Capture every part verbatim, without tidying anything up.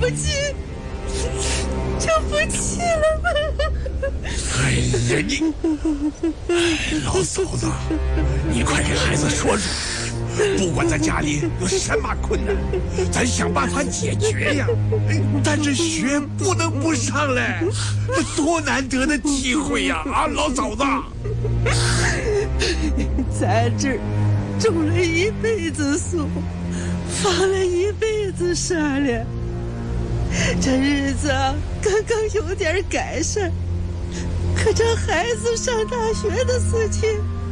不起，就不起了吧。 哎呀你，哎老嫂子，你快给孩子说说，不管咱家里有什么困难，咱想办法解决呀。但这学不能不上嘞，这多难得的机会呀！啊，老嫂子， 咱这儿种了一辈子树，放了一辈子山了，这日子刚刚有点改善，可这孩子上大学的事情，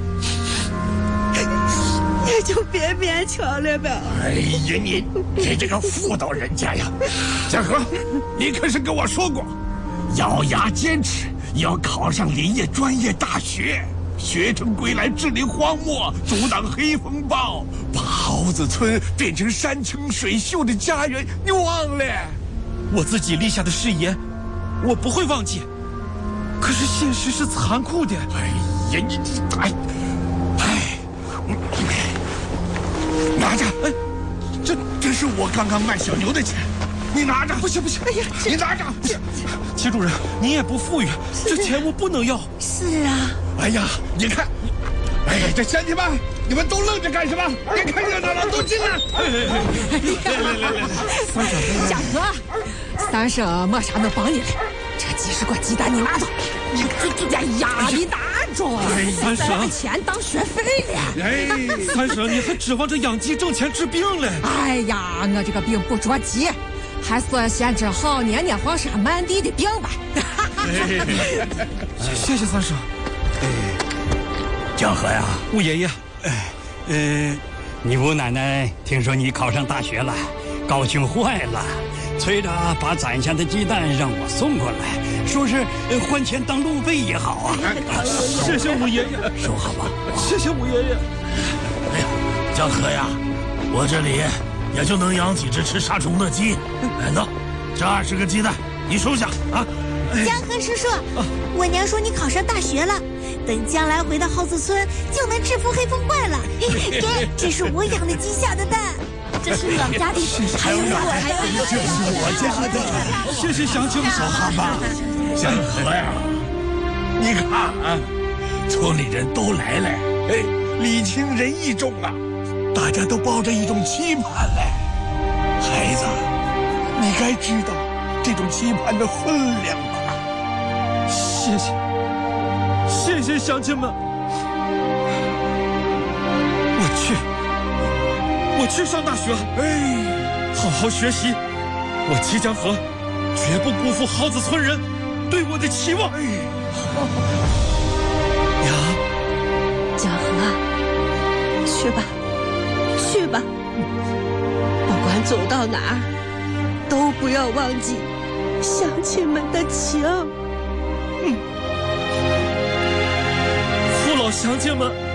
也就别勉强了吧。 哎呀，你这这个妇道人家呀，嘉禾，你可是跟我说过，咬牙坚持要考上林业专业大学，学成归来治理荒漠，阻挡黑风暴，把蒿子村变成山清水秀的家园，你忘了？ 我自己立下的誓言，我不会忘记。可是现实是残酷的。 哎呀，你你哎哎，拿着，哎，这这是我刚刚卖小牛的钱，你拿着。 不行不行， 哎呀，你拿着。 齐主任，你也不富裕，这钱我不能要。 是啊。 哎呀，你看，哎呀，这乡亲们，你们都愣着干什么？别看热闹了，都进来！来来来来来， 三婶， 嘉禾，三婶没啥能帮你的，这几十块鸡蛋你拿走。 你这这呀呀，你拿着， 三婶， 拿钱当学费了。 哎， 三婶，你还指望着养鸡挣钱治病嘞？ 哎呀，我这个病不着急，还是先治好年年黄沙满地的病吧。 谢谢三婶。 哎，江河呀， 吴爷爷， 哎，呃，你吴奶奶听说你考上大学了，高兴坏了，催着把攒下的鸡蛋让我送过来，说是换钱当路费也好啊。 谢谢吴爷爷， 收好吧。 谢谢吴爷爷。 哎呀，江河呀，我这里也就能养几只吃杀虫的鸡。哎，喏，这二十个鸡蛋你收下啊。 江河叔叔，我娘说你考上大学了，等将来回到蒿子村就能制服黑风怪了。给，这是我养的鸡下的蛋，这是我家的，还有我，还有我， 这是我家的。 谢谢乡亲们。 小蛤蟆，江河呀，你看啊，村里人都来了，哎，礼轻人意重啊，大家都抱着一种期盼嘞。孩子，你该知道这种期盼的分量吧。 谢谢，谢谢乡亲们。我去，我去上大学，哎，好好学习。我齐江河绝不辜负蒿子村人对我的期望。 娘，江河，去吧，去吧，不管走到哪儿，都不要忘记乡亲们的情。 父老乡亲们。